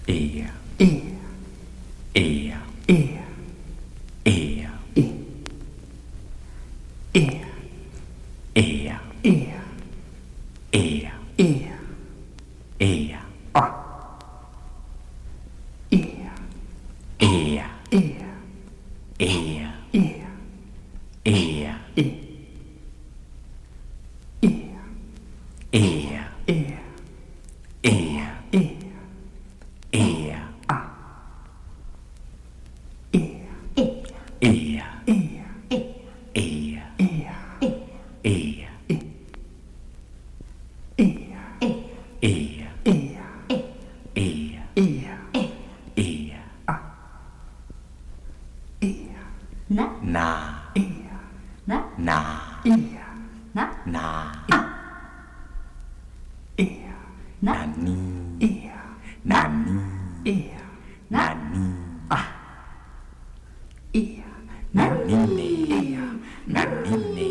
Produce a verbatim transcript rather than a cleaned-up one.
E. E. E. E. E. E. E. E. E. E. E. E. A. E. E. E. E. E. E. E. E. E. E. E. E. E. A. E. E. E. E. E. E. E. E. E. E. E. E. E. A. E. Na. Na. E. Na. Na. E. Na. Na. E. Na. Nani. E. Nani. E. Nani. A. E. Nanine. E. Nanine.